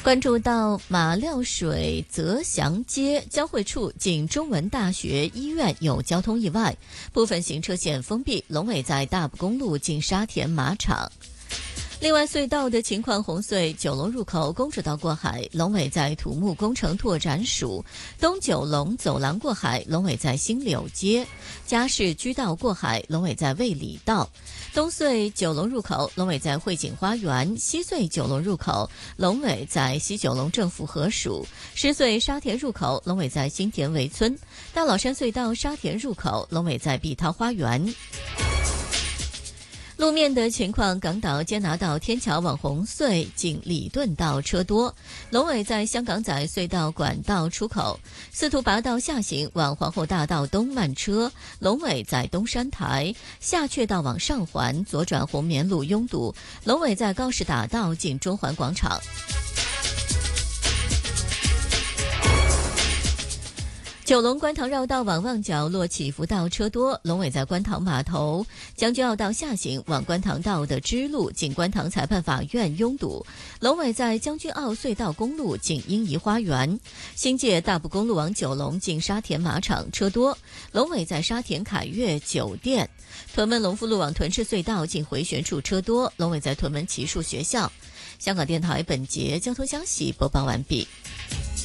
关注到马料水泽祥街交汇处近中文大学医院有交通意外，部分行车线封闭，龙尾在大埔公路近沙田马场。另外隧道的情况，红隧九龙入口公主道过海，龙尾在土木工程拓展署；东九龙走廊过海，龙尾在新柳街；嘉市居道过海，龙尾在卫理道；东隧九龙入口，龙尾在汇景花园；西隧九龙入口，龙尾在西九龙政府合署；狮隧沙田入口，龙尾在新田围村；大老山隧道沙田入口，龙尾在碧涛花园。路面的情况，港岛坚拿道天桥往红隧近礼顿道车多，龙尾在香港仔隧道管道出口；司徒拔道下行往皇后大道东慢车，龙尾在东山台；下阙道往上环左转红棉路拥堵，龙尾在高士打道近中环广场。九龙观塘绕道往旺角落起福道车多，龙尾在观塘码头；将军澳道下行往观塘道的支路近观塘裁判法院拥堵，龙尾在将军澳隧道公路近英怡花园；新界大埔公路往九龙近沙田马场车多，龙尾在沙田凯悦酒店；屯门龙富路往屯赤隧道近回旋处车多，龙尾在屯门骑术学校。香港电台本节交通消息播报完毕。